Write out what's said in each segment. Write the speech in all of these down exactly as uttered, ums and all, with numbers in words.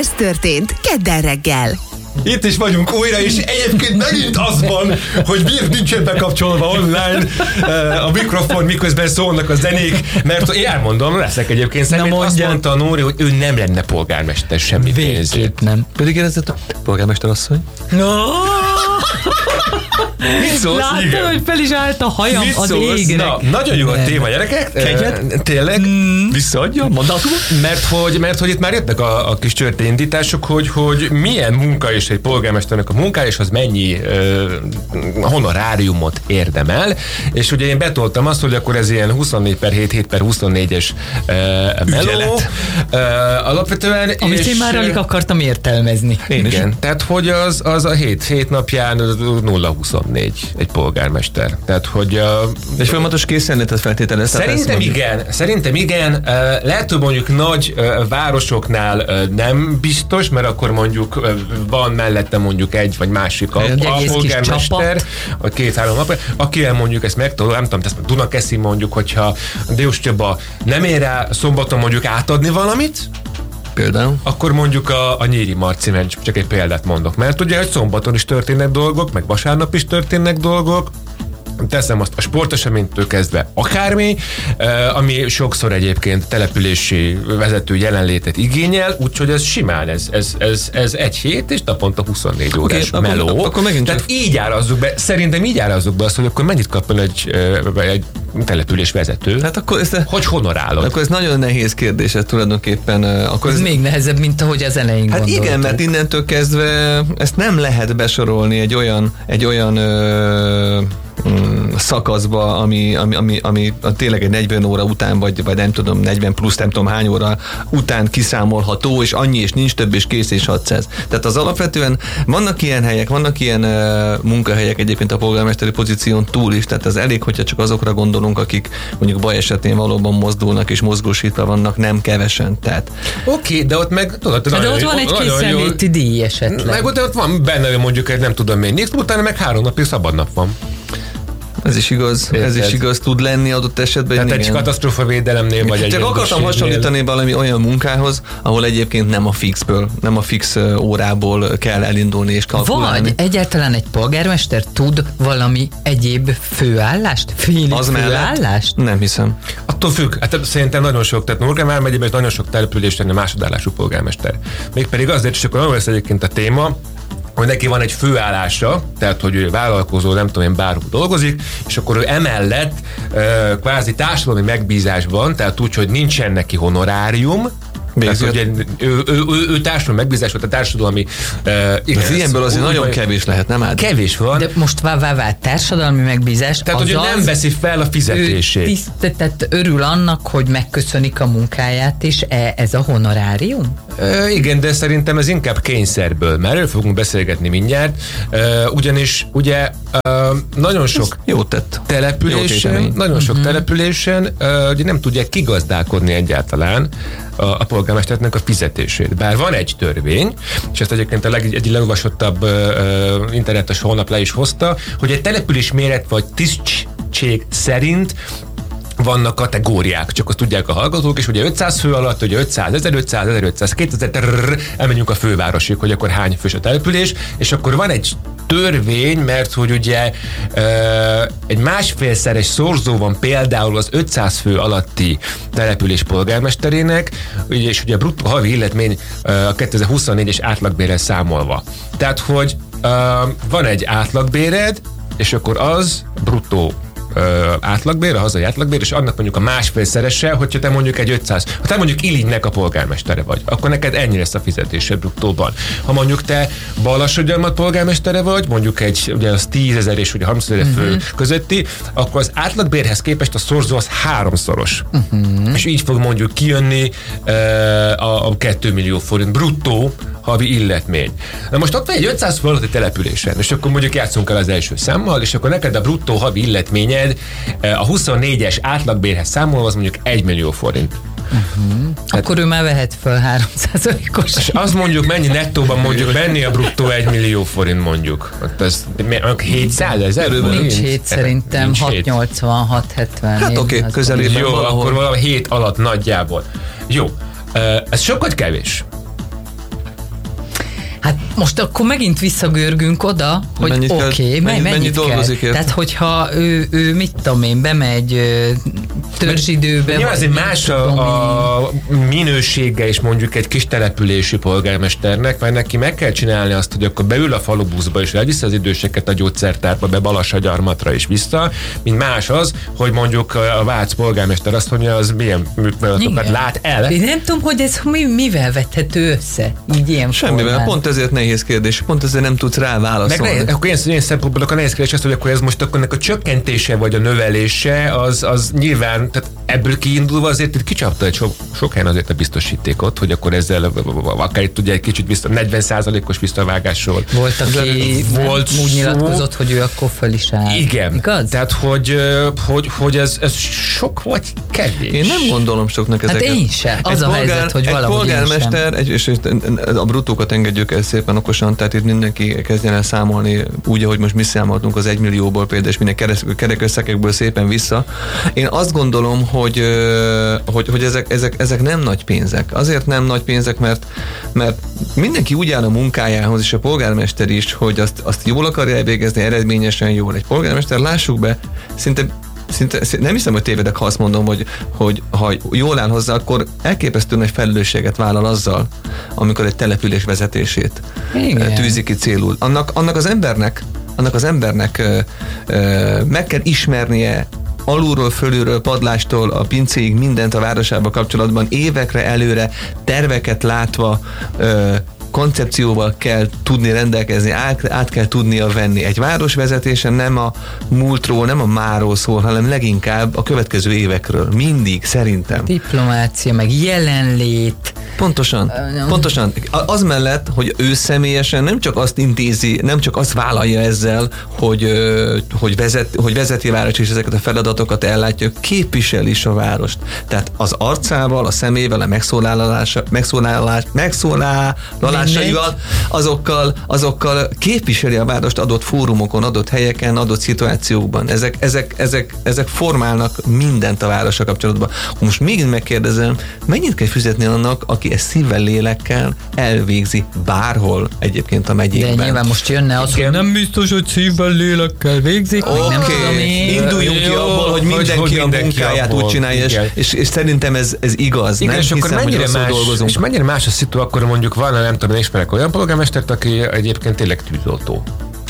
Ez történt kedden reggel. Itt is vagyunk újra, és egyébként megint az van, hogy miért nincsen bekapcsolva online a mikrofon, miközben szólnak a zenék, mert én elmondom, leszek egyébként szemét, azt mondta a Nóri, hogy ő nem lenne polgármester semmi pénzért. Nem. Pedig érezett a polgármester asszony. No! Mit szólsz? Láttam, Igen. hogy fel is állt a hajam Mit az szólsz? égre. Na, nagyon jó a téma, gyerekek. Kegyet? Tényleg? Mm. Visszaadja a mandátumot? Mert hogy, mert hogy itt már jöttek a, a kis történetindítások, hogy, hogy milyen munka és egy polgármesternek a munkája, és az mennyi uh, honoráriumot érdemel. És ugye én betoltam azt, hogy akkor ez ilyen huszonnégy per hét, hét per huszonnégyes uh, meló. Uh, alapvetően. Amit és, én már alig akartam értelmezni. Én igen. Is. Tehát, hogy az, az a hét, hét napján nulla huszonnégy egy polgármester. Tehát, hogy... Uh, és folyamatos készenlétet feltételez. Szerintem igen. Szerintem igen. Uh, lehet, hogy mondjuk nagy uh, városoknál uh, nem biztos, mert akkor mondjuk uh, van mellette mondjuk egy vagy másik a, a polgármester, a két-három nap, akivel mondjuk ezt megtudom, nem tudom, ezt Dunakeszin mondjuk, hogyha Déus Csaba nem ér rá szombaton mondjuk átadni valamit, például? Akkor mondjuk a, a Nyíri Marcimen, csak egy példát mondok. Mert ugye, hogy szombaton is történnek dolgok, meg vasárnap is történnek dolgok, teszem azt a sporteseménytől kezdve akármi, ami sokszor egyébként települési vezető jelenlétet igényel, úgyhogy ez simán, ez, ez, ez, ez egy hét és naponta huszonnégy órás okay, meló. Akkor, akkor megint Tehát így árazzuk be, szerintem így árazzuk be azt, hogy akkor mennyit kapjon egy, egy település vezető, hát akkor ezt, hogy honorálod. Akkor ez nagyon nehéz kérdés tulajdonképpen. Akkor ez, ez még nehezebb, mint ahogy az elején hát gondoltuk. Igen, mert innentől kezdve ezt nem lehet besorolni egy olyan, egy olyan ö, szakaszba, ami, ami, ami, ami tényleg egy negyven óra után, vagy, vagy nem tudom, negyven plusz nem tudom hány óra után kiszámolható, és annyi, és nincs több, és kész, és hatszáz. Tehát az alapvetően vannak ilyen helyek, vannak ilyen uh, munkahelyek egyébként a polgármesteri pozíción túl is, tehát az elég, hogyha csak azokra gondolunk, akik mondjuk baj esetén valóban mozdulnak, és mozgósítva vannak, nem kevesen. Tehát... Oké, okay, de ott meg tudod, de ott van egy készenléti díj esetleg. Meg ott, ott van benne mondjuk egy nem tudom én, utána meg három napig szabad nap van. Ez is igaz, Érted. ez is igaz tud lenni adott esetben. Tehát egy katasztrófavédelemnél vagy egy... Csak akartam hasonlítani valami olyan munkához, ahol egyébként nem a fixből, nem a fix órából kell elindulni és kalkulálni. Vagy egyáltalán egy polgármester tud valami egyéb főállást? Félig az főállást? Nem hiszem. Attól függ. Hát szerintem nagyon sok, tehát Norgán vármegyében nagyon sok településen a másodállású polgármester. Mégpedig azért, és akkor nagyon lesz egyébként a téma, hogy neki van egy főállása, tehát hogy ő vállalkozó, nem tudom én, bárhol dolgozik, és akkor ő emellett uh, kvázi társadalmi megbízásban, tehát úgy, hogy nincsen neki honorárium, tehát, ugye, ő, ő, ő, ő társadalmi megbízás volt a társadalmi... Uh, igen, ilyenből azért nagyon kevés lehet, nem áll? Kevés van. De most vá, vá, vá, társadalmi megbízás. Tehát, hogy ő nem veszi fel a fizetését. Tisztetett örül annak, hogy megköszönik a munkáját, és e, ez a honorárium? Uh, igen, de szerintem ez inkább kényszerből, mert erről fogunk beszélgetni mindjárt, uh, ugyanis ugye uh, nagyon sok jó tett. településen, jó nagyon sok uh-huh. településen uh, ugye nem tudják kigazdálkodni egyáltalán a, a polgármesternek a fizetését. Bár van egy törvény, és ezt egyébként a leg, egy legolvasottabb uh, internetes honlap le is hozta, hogy egy település méret vagy tisztség szerint vannak kategóriák, csak azt tudják a hallgatók, és ugye ötszáz fő alatt, ugye ötszáz, ezerötszáz, ezerötszáz, kétezer, trrr, elmenjünk a fővárosig, hogy akkor hány fős a település, és akkor van egy törvény, mert hogy ugye e, egy másfélszeres szorzó van például az ötszáz fő alatti település polgármesterének, ugye, és ugye a bruttó havi illetmény e, a kétezer-huszonnégyes átlagbérrel számolva. Tehát, hogy e, van egy átlagbéred, és akkor az bruttó Ö, átlagbér, a hazai átlagbér, és annak mondjuk a másfélszerese, hogyha te mondjuk egy ötszáz, ha te mondjuk Iligynek a polgármestere vagy, akkor neked ennyi lesz a fizetésed bruttóban. Ha mondjuk te Balassagyarmat polgármestere vagy, mondjuk egy, ugye az tízezer és ugye harmincezer uh-huh. fő közötti, akkor az átlagbérhez képest a szorzó az háromszoros. Uh-huh. És így fog mondjuk kijönni ö, a, a két millió forint bruttó havi illetmény. Na most ott van egy ötszáz fő alatti településen, és akkor mondjuk játszunk el az első számmal, és akkor neked a bruttó havi illetményed a huszonnégyes átlagbérhez számolva az mondjuk egy millió forint. Uh-huh. Hát, akkor ő már vehet föl három százalékos. És azt mondjuk, mennyi nettóban mondjuk benni a bruttó egy millió forint mondjuk. Ez hétszázezer? Nincs hét szerintem, hatszáznyolcvanhat hetven. Hát oké, okay, közelében jó, valahol. Akkor valami hét alatt nagyjából. Jó, ez sokkal kevés. Hát most akkor megint visszagörgünk oda, hogy oké, okay, mennyit, mennyit, mennyit dolgozik kell. érte? Tehát, hogyha ő, ő, mit tudom én, bemegy törzsidőbe. Nyilván azért más a, a minősége is mondjuk egy kis települési polgármesternek, mert neki meg kell csinálni azt, hogy akkor beül a falubuszba és elviszi az időseket a gyógyszertárba, be Balassagyarmatra is vissza, mint más az, hogy mondjuk a Vác polgármester azt mondja, az milyen feladatokat lát el. Én nem tudom, hogy ez mi, mivel vethető össze, így ilyen Semmivel, formán. pont ezért nehéz kérdés, pont ezért nem tudsz rá válaszolni. Meg ne, akkor ilyen, ilyen szempontból a nehéz kérdés az, hogy akkor ez most akkor ennek a csökkentése vagy a növelése, az, az nyilván, tehát ebből kiindulva azért itt kicsapta egy sok, sok helyen azért a biztosítékot, hogy akkor ezzel akár itt ugye egy kicsit vissza, negyven százalékos visszavágásról. Volt, aki volt úgy szó. nyilatkozott, hogy ő akkor föl is áll. Igen. Igaz? Tehát, hogy, hogy, hogy ez, ez sok vagy kevés. Én nem gondolom soknak ezeket. Hát én sem. Az egy a polgár, helyzet, hogy egy valahogy polgármester, egy, és a bruttókat engedjük el szépen okosan, tehát itt mindenki kezdjen el számolni úgy, ahogy most mi számoltunk az egymillióból például, és minden kerek összegekből szépen vissza. Én azt gondolom, hogy, hogy, hogy ezek, ezek, ezek nem nagy pénzek. Azért nem nagy pénzek, mert, mert mindenki úgy áll a munkájához, és a polgármester is, hogy azt, azt jól akarja elvégezni, eredményesen jól. Egy polgármester, lássuk be, szinte Szinte, szinte, nem hiszem, hogy tévedek, ha azt mondom, hogy, hogy ha jól áll hozzá, akkor elképesztően nagy felelősséget vállal azzal, amikor egy település vezetését Igen. tűzi ki célul. Annak, annak az embernek, annak az embernek ö, ö, meg kell ismernie alulról, fölülről, padlástól a pincéig mindent a városában kapcsolatban, évekre előre, terveket látva, ö, koncepcióval kell tudni rendelkezni, át, át kell tudnia venni. Egy városvezetése nem a múltról, nem a máról szól, hanem leginkább a következő évekről. Mindig, szerintem. Diplomácia, meg jelenlét. Pontosan. Pontosan. Az mellett, hogy ő személyesen nem csak azt intézi, nem csak azt vállalja ezzel, hogy, hogy, vezet, hogy vezeti a város és ezeket a feladatokat ellátja, képvisel is a várost. Tehát az arcával, a szemével, a megszólalása, megszólalás, megszólalásaival, azokkal, azokkal képviseli a várost adott fórumokon, adott helyeken, adott szituációkban. Ezek, ezek, ezek, ezek formálnak mindent a várossal kapcsolatban. Most még megkérdezem, mennyit kell fizetni annak, aki ezt szívvel, lélekkel elvégzi bárhol egyébként a megyékben. De nyilván most jönne az, hogy nem biztos, hogy szívvel, lélekkel végzik, okay. nem tudom én. Induljunk ki abból, hogy mindenki, hogy a munkáját abból, úgy csinálja, és, és, és szerintem ez, ez igaz. Igen, nem és hiszem, akkor mennyire hogy más, dolgozunk. és mennyire más a szitu, akkor mondjuk van, nem tudom, én ismerek olyan polgármestert, aki egyébként tényleg tűzoltó.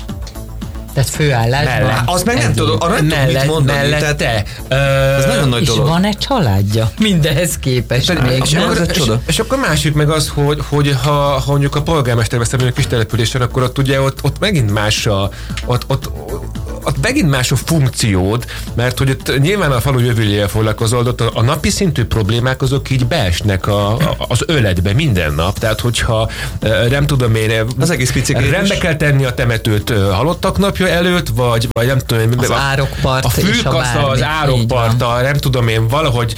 Tehát főállásban. Mellett. Az meg nem tudom, arra nem tudom mit mondani. Mellette. Tehát, uh, ez nagyon nagy és dolog. van egy családja mindehhez képest. Pedig, még, és, akkor, és, és akkor másik meg az, hogy, hogy ha, ha mondjuk a polgármester vesz a kis településen, akkor ott ugye ott, ott megint más a, ott, ott, ott megint más a funkciód, mert hogy ott nyilván a falu jövőjével foglalkozol, ott a, a napi szintű problémák azok így beesnek a, a, az öletbe minden nap, tehát hogyha nem tudom én, az egész rendbe kell tenni a temetőt halottak napja előtt, vagy, vagy nem tudom én, az a, árokpart a fülkasza, az árokparta, nem tudom én, valahogy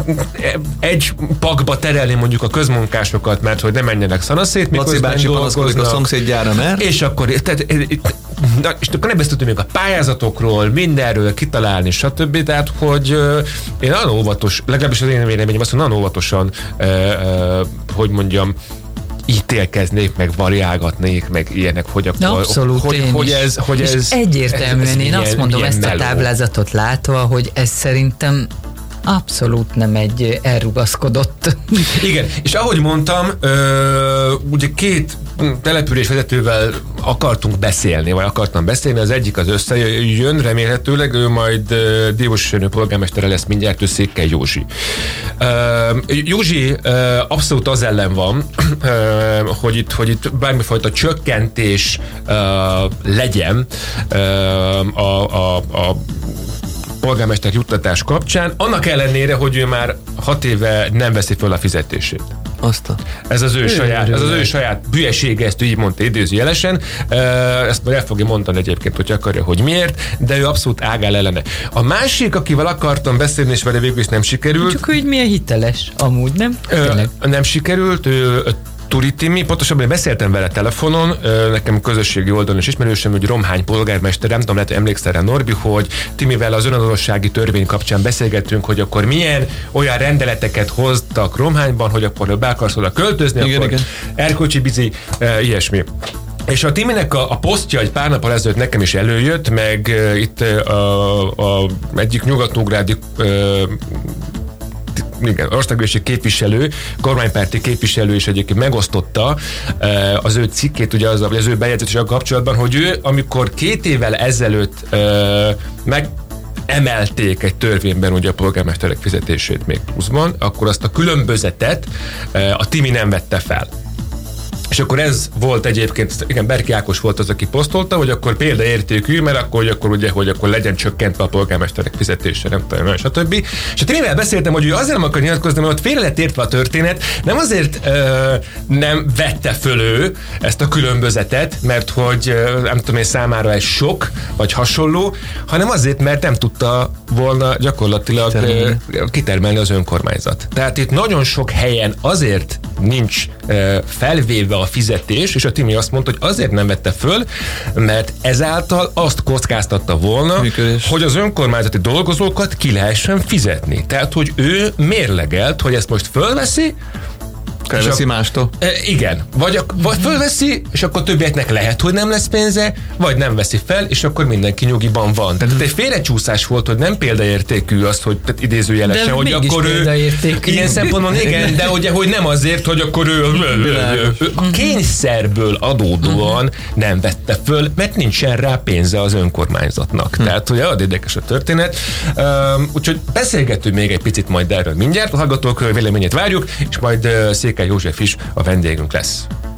egy pakba terelni mondjuk a közmunkásokat, mert hogy ne menjenek szanaszét, Laci bácsi panaszkodik a szomszédjára, mert? És akkor, tehát, na, és akkor nem beszéltünk még a pályázatokról, mindenről kitalálni, stb. Tehát, hogy uh, én nagyon óvatos, legalábbis az én véleményem azt, hogy nagyon óvatosan, uh, uh, hogy mondjam, ítélkeznék, meg variálgatnék, meg ilyenek, hogy akkor... Abszolút, hogy, én hogy is. ez, hogy és ez, egyértelműen ez, ez én milyen, azt mondom, ezt meló. A táblázatot látva, hogy ez szerintem abszolút nem egy elrugaszkodott. Igen, és ahogy mondtam, ö, ugye két településvezetővel akartunk beszélni, vagy akartam beszélni, az egyik az összejön, remélhetőleg, ő majd Diós polgármestere lesz mindjárt, ő Székely Józsi. Uh, Józsi uh, abszolút az ellen van, uh, hogy, itt, hogy itt bármifajta csökkentés uh, legyen uh, a, a, a polgármester juttatás kapcsán, annak ellenére, hogy ő már hat éve nem veszi föl a fizetését. Azt a... Ez az ő, ő saját, ez az ő saját hülyesége, ezt így mondta idézőjelesen. Ezt majd el fogja mondani egyébként, hogy akarja, hogy miért, de ő abszolút ágál ellene. A másik, akivel akartam beszélni, és vele végül is nem sikerült. Csak ő így milyen hiteles, amúgy, nem? Ö, nem sikerült, ő Turi Timi, pontosabban én beszéltem vele telefonon, nekem közösségi oldalon is ismerősöm, hogy Romhány polgármester, nem tudom, lehet, emlékszel rá, Norbi, hogy Timivel az önazonossági törvény kapcsán beszélgettünk, hogy akkor milyen olyan rendeleteket hoztak Romhányban, hogy akkor be akarsz oda költözni, igen, akkor igen. erkölcsi bizi, e, ilyesmi. És a Timinek a, a posztja egy pár nappal ezelőtt nekem is előjött, meg e, itt a, a egyik nyugat-nógrádi e, igen, országgyűlési képviselő, kormánypárti képviselő is egyébként megosztotta e, az ő cikkét, ugye az, az ő bejegyzésével kapcsolatban, hogy ő, amikor két évvel ezelőtt e, meg emelték egy törvényben ugye a polgármesterek fizetését még pluszban, akkor azt a különbözetet e, a Timi nem vette fel. És akkor ez volt egyébként, igen, Berki Ákos volt az, aki posztolta, hogy akkor példaértékű, mert akkor, hogy akkor ugye, hogy akkor legyen csökkentve a polgármesterek fizetése, nem tudom, stb. És a Timivel beszéltem, hogy ő azért nem akar nyilatkozni, mert ott félre lett értve a történet, nem azért ö, nem vette föl ő ezt a különbözetet, mert hogy ö, nem tudom én számára ez sok, vagy hasonló, hanem azért, mert nem tudta volna gyakorlatilag ö, kitermelni az önkormányzat. Tehát itt nagyon sok helyen azért nincs ö, felvéve a fizetés, és a Timi azt mondta, hogy azért nem vette föl, mert ezáltal azt kockáztatta volna, működés, hogy az önkormányzati dolgozókat ki lehessen fizetni. Tehát, hogy ő mérlegelt, hogy ezt most fölveszi, Felveszi mástól? E, igen. Vagy, a, vagy fölveszi, és akkor többieknek lehet, hogy nem lesz pénze, vagy nem veszi fel, és akkor mindenki nyugiban van. Tehát egy félrecsúszás volt, hogy nem példaértékű az, hogy idézőjelesen, hogy akkor ő... Ilyen szempontból igen, de ugye, hogy nem azért, hogy akkor ő, ő, ő, ő a kényszerből adódóan nem vette föl, mert nincsen rá pénze az önkormányzatnak. Hm. Tehát, hogy ad érdekes a történet. Um, úgyhogy beszélgetünk még egy picit majd erről mindjárt. A hallgatók véleményét várjuk, és majd uh, Székely József is a vendégünk lesz.